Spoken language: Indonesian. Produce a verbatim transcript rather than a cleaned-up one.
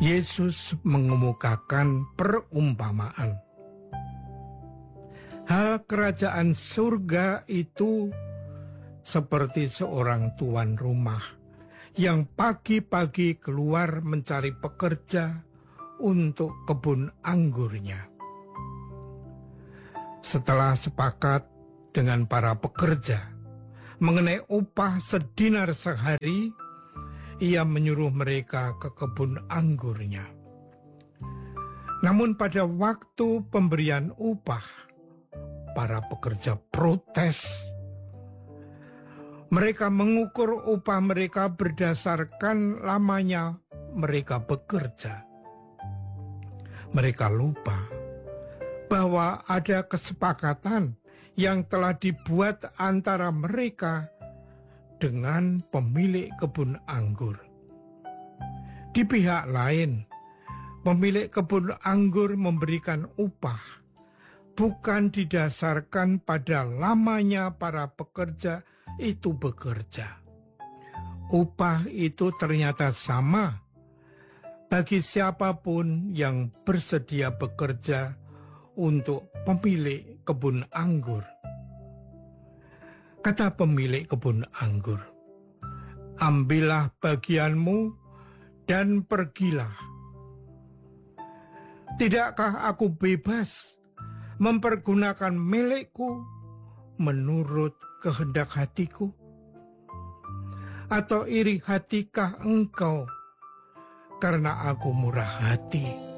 Yesus mengemukakan perumpamaan. Hal kerajaan surga itu seperti seorang tuan rumah yang pagi-pagi keluar mencari pekerja untuk kebun anggurnya. Setelah sepakat dengan para pekerja mengenai upah sedinar sehari, ia menyuruh mereka ke kebun anggurnya. Namun pada waktu pemberian upah, para pekerja protes. Mereka mengukur upah mereka berdasarkan lamanya mereka bekerja. Mereka lupa bahwa ada kesepakatan yang telah dibuat antara mereka dengan pemilik kebun anggur. Di pihak lain, pemilik kebun anggur memberikan upah bukan didasarkan pada lamanya para pekerja itu bekerja. Upah itu ternyata sama bagi siapapun yang bersedia bekerja untuk pemilik kebun anggur. Kata pemilik kebun anggur, "Ambillah bagianmu dan pergilah. Tidakkah aku bebas mempergunakan milikku menurut kehendak hatiku? Atau iri hatikah engkau karena aku murah hati?"